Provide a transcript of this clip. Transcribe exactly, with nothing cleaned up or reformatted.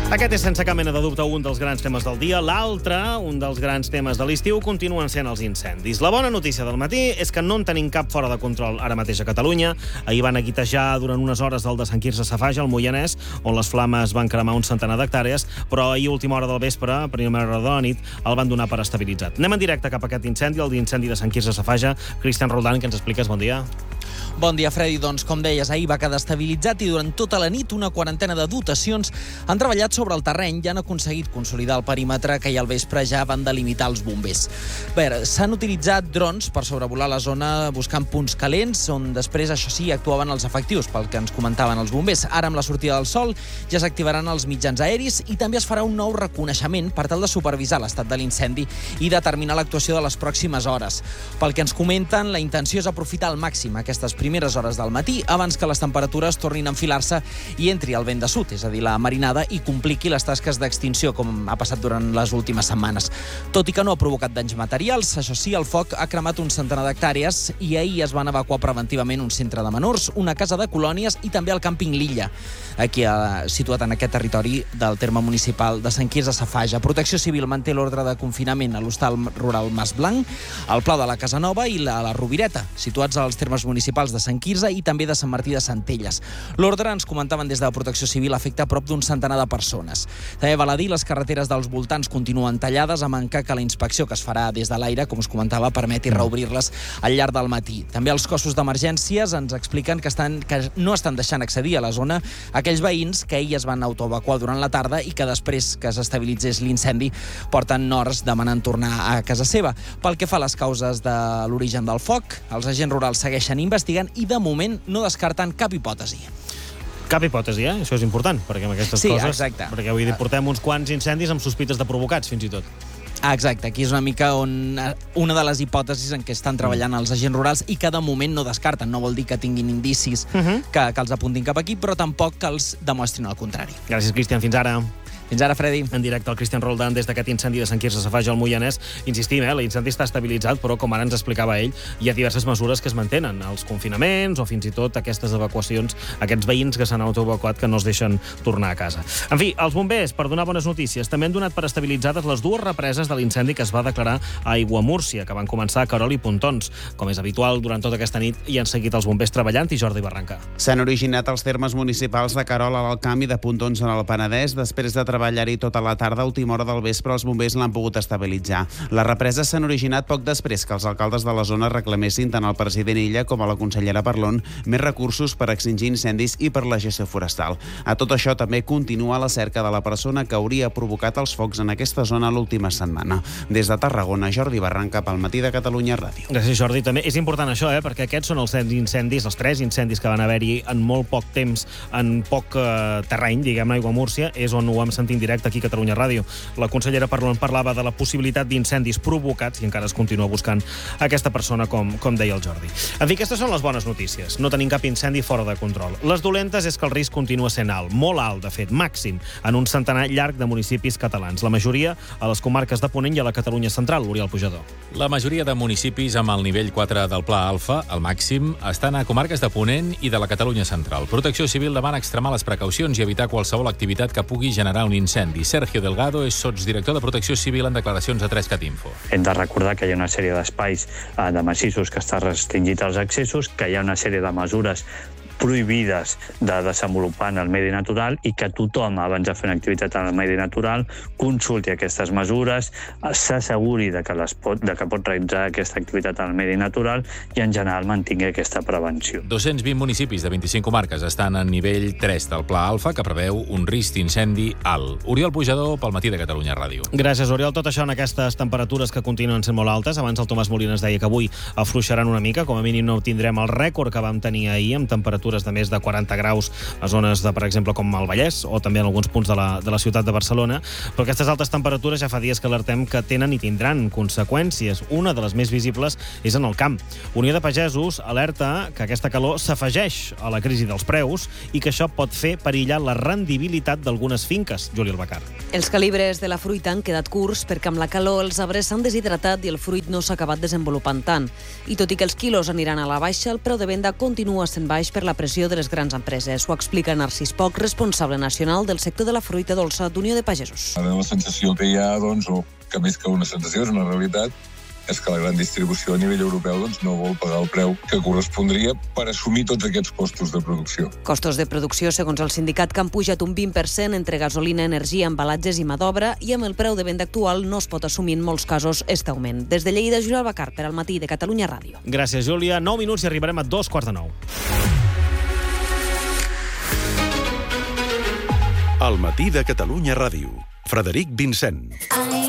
Aquest és sense cap mena de dubte un dels grans temes del dia. L'altre, un dels grans temes de l'estiu, continuen sent els incendis. La bona notícia del matí és que no en tenim cap fora de control ara mateix a Catalunya. Ahir van aguitejar durant unes hores el de Sant Quirze Safaja, al Moianès, on les flames van cremar un centenar d'hectàrees, però ahir, última hora del vespre, a primera hora de la nit, el van donar per estabilitzat. Anem en directe cap a aquest incendi, el d'incendi de Sant Quirze Safaja. Cristian Roldán, que ens expliques, bon dia. Bon dia, Freddy. Doncs, com deies, ahir va quedar estabilitzat i durant tota la nit una quarantena de dotacions han treballat sobre el terreny i han aconseguit consolidar el perímetre que ahir al vespre ja van delimitar els bombers. Bé, s'han utilitzat drons per sobrevolar la zona buscant punts calents, on després, això sí, actuaven els efectius, pel que ens comentaven els bombers. Ara, amb la sortida del sol, ja s'activaran els mitjans aeris i també es farà un nou reconeixement per tal de supervisar l'estat de l'incendi i determinar l'actuació de les pròximes hores. Pel que ens comenten, la intenció és aprofitar al màxim aquestes primeres hores del matí abans que les temperatures tornin a enfilar-se i entri el vent de sud, és a dir, la marinada, i compliqui les tasques d'extinció, com ha passat durant les últimes setmanes. Tot i que no ha provocat danys materials, això sí, el foc ha cremat un centenar d'hectàrees i ahir es van evacuar preventivament un centre de menors, una casa de colònies i també el càmping L'Illa, aquí situat en aquest territori del terme municipal de Sant Quirze Safaja. Protecció Civil manté l'ordre de confinament a l'hostal rural Mas Blanc, al Pla de la Casa Nova i la, la Rovireta, situats als termes municipals de Sant Quirze i també de Sant Martí de Centelles. L'ordre, ens comentaven des de la Protecció Civil, afecta a prop d'un centenar de persones. També val a dir, les carreteres dels voltants continuen tallades, a mancar que la inspecció que es farà des de l'aire, com us comentava, permeti reobrir-les al llarg del matí. També els cossos d'emergències ens expliquen que, estan, que no estan deixant accedir a la zona aquells veïns que ahir es van autoevacuar durant la tarda i que després que s'estabilitzés l'incendi porten hores demanant tornar a casa seva. Pel que fa a les causes de l'origen del foc, els agents rurals segueixen investigant i de moment no descarten cap hipòtesi. Cap hipòtesi, eh? Això és important, perquè amb aquestes sí, coses... Exacte. Perquè avui portem uns quants incendis amb sospites de provocats, fins i tot. Exacte, aquí és una mica on una de les hipòtesis en què estan treballant els agents rurals i que de moment no descarten. No vol dir que tinguin indicis uh-huh. que, que els apuntin cap aquí, però tampoc que els demostrin el contrari. Gràcies, Cristian. Fins ara. Fins ara, Freddy. En directe el Cristian Roldán des d'aquest incendi de Sant Quirze Safaja al Moianès. Insistim, eh, l'incendi està estabilitzat, però com ara ens explicava ell, hi ha diverses mesures que es mantenen. Els confinaments o fins i tot aquestes evacuacions, aquests veïns que s'han autoevacuat que no es deixen tornar a casa. En fi, els bombers, per donar bones notícies, també han donat per estabilitzades les dues represes de l'incendi que es va declarar a Aiguamúrcia, que van començar a Querol i Pontons. Com és habitual, durant tota aquesta nit hi han seguit els bombers treballant i Jordi Barranca. S'han originat els termes municipals de Querol a l'Alt Camp i de Pontons en el Penedès després de treballar-hi tota la tarda. A última hora del vespre els bombers l'han pogut estabilitzar. Les represes s'han originat poc després que els alcaldes de la zona reclamessin tant al president Illa com a la consellera Parlon més recursos per extingir incendis i per la gestió forestal. A tot això també continua la cerca de la persona que hauria provocat els focs en aquesta zona l'última setmana. Des de Tarragona, Jordi Barranca, pel Matí de Catalunya Ràdio. Gràcies, Jordi. També és important això, eh? perquè aquests són els incendis, els tres incendis que van haver-hi en molt poc temps, en poc eh, terreny, diguem-ne, Aiguamúrcia, és on ho vam sentir en directe aquí a Catalunya Ràdio. La consellera Parlon parlava de la possibilitat d'incendis provocats i encara es continua buscant aquesta persona, com, com deia el Jordi. En fi, aquestes són les bones notícies. No tenim cap incendi fora de control. Les dolentes és que el risc continua sent alt, molt alt, de fet, màxim, en un centenar llarg de municipis catalans. La majoria a les comarques de Ponent i a la Catalunya central, Oriol Pujador. La majoria de municipis amb el nivell quatre del Pla Alfa, el màxim, estan a comarques de Ponent i de la Catalunya central. Protecció Civil demana extremar les precaucions i evitar qualsevol activitat que pugui generar un incendi. Sergio Delgado és sotsdirector de Protecció Civil en declaracions a tres cat info. Hem de recordar que hi ha una sèrie d'espais eh, de massissos que està restringit als accessos, que hi ha una sèrie de mesures prohibides de desenvolupar en el medi natural i que tothom, abans de fer una activitat en el medi natural, consulti aquestes mesures, s'asseguri de que, les pot, de que pot realitzar aquesta activitat en el medi natural i, en general, mantingui aquesta prevenció. dos-cents vint municipis de vint-i-cinc comarques estan en nivell tres del Pla Alfa, que preveu un risc d'incendi alt. Oriol Pujador, pel Matí de Catalunya Ràdio. Gràcies, Oriol. Tot això en aquestes temperatures que continuen sent molt altes. Abans el Tomàs Molina ens deia que avui afluixaran una mica, com a mínim no tindrem el rècord que vam tenir ahir amb temperatures de més de quaranta graus a zones de, per exemple, com el Vallès o també en alguns punts de la, de la ciutat de Barcelona. Però aquestes altes temperatures ja fa dies que alertem que tenen i tindran conseqüències. Una de les més visibles és en el camp. Unió de Pagesos alerta que aquesta calor s'afegeix a la crisi dels preus i que això pot fer perillar la rendibilitat d'algunes finques. Juli Albacar. Els calibres de la fruita han quedat curts perquè amb la calor els arbres s'han deshidratat i el fruit no s'ha acabat desenvolupant tant. I tot i que els quilos aniran a la baixa, el preu de venda continua sent baix per la pressió de les grans empreses. Ho explica Narcís Poch, responsable nacional del sector de la fruita dolça d'Unió de Pagesos. Ara la sensació que hi ha, doncs, o que més que una sensació és una realitat, és que la gran distribució a nivell europeu doncs, no vol pagar el preu que correspondria per assumir tots aquests costos de producció. Costos de producció, segons el sindicat, que han pujat un vint per cent entre gasolina, energia, embalatges i mà d'obra, i amb el preu de venda actual no es pot assumir en molts casos este augment. Des de Lleida, Júlia Albacar, per al Matí de Catalunya Ràdio. Gràcies, Júlia. nou minuts i arribarem a dos quarts de nou. El Matí de Catalunya Ràdio. Frederic Vincent.